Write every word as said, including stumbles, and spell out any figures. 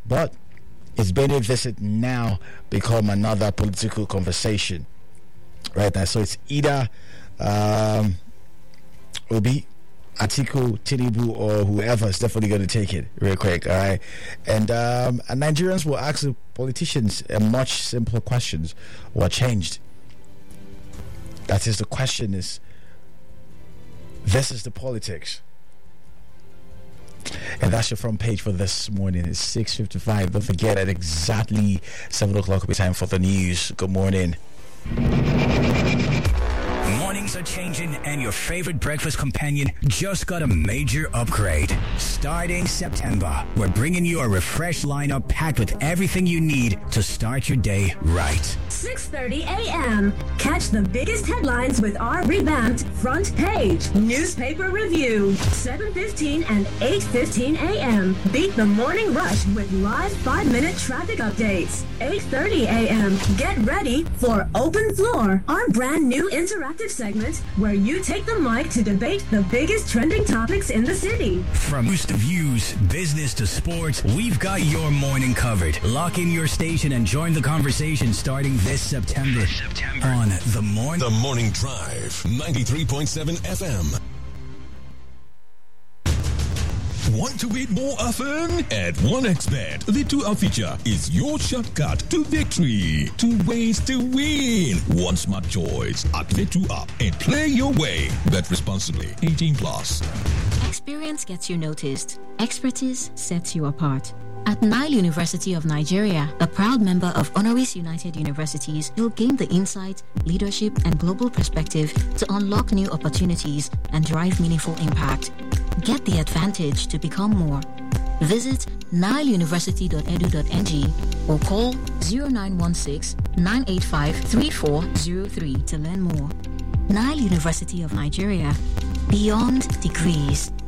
But is Benue visit now become another political conversation? Right now, so it's either um, Obi, Atiku, Tinubu, or whoever is definitely going to take it real quick. All right, and um, and Nigerians will ask the politicians a much simpler questions: what changed? That is the question. Is this is the politics? And that's your front page for this morning. It's six fifty-five. Don't forget, at exactly seven o'clock will be time for the news. Good morning. Mornings are changing, and your favorite breakfast companion just got a major upgrade. Starting September, we're bringing you a refreshed lineup packed with everything you need to start your day right. six thirty a.m. Catch the biggest headlines with our revamped front page newspaper review. seven fifteen and eight fifteen a.m. Beat the morning rush with live five-minute traffic updates. eight thirty a.m. Get ready for Open Floor, our brand new interactive segment where you take the mic to debate the biggest trending topics in the city. From news to views, business to sports, we've got your morning covered. Lock in your station and join the conversation starting this September, this September. on The Morning. The Morning Drive, ninety-three point seven F M. Want to win more often? At one x bet, the two-hour feature is your shortcut to victory. Two ways to win. One smart choice. Activate two up and play your way. Bet responsibly. eighteen plus. Experience gets you noticed. Expertise sets you apart. At Nile University of Nigeria, a proud member of Honoris United Universities, you'll gain the insight, leadership, and global perspective to unlock new opportunities and drive meaningful impact. Get the advantage to become more. Visit nile university dot e d u dot n g or call zero nine one six, nine eight five, three four zero three to learn more. Nile University of Nigeria, beyond degrees.